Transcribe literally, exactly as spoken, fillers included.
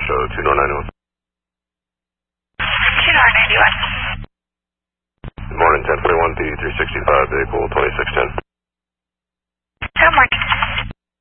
show two nine nine one. two nine nine one. Good morning, ten forty-one, D three sixty-five, vehicle twenty-six ten.